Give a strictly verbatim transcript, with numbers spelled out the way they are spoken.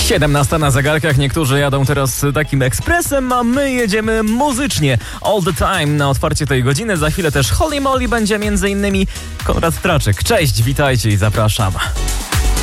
siedemnasta na zegarkach, niektórzy jadą teraz takim ekspresem, a my jedziemy muzycznie. All the time na otwarcie tej godziny. Za chwilę też Holy Moly będzie między innymi Konrad Straczyk. Cześć, witajcie i zapraszam.